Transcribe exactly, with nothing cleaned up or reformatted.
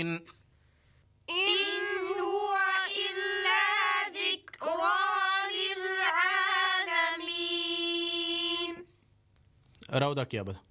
إن إن هو إلا ذكرى للعالمين. راودك يا بدا.